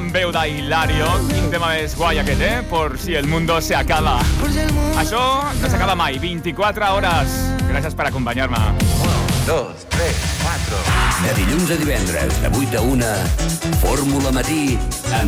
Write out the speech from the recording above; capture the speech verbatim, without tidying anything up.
amb veu d'Hilario. Quin tema més guai aquest, eh? Por si el mundo se acaba. Això no s'acaba mai. vint-i-quatre hores. Gràcies per acompanyar-me. Dos, tres, quatre. De dilluns a divendres, de vuit a una, Fórmula Matí, amb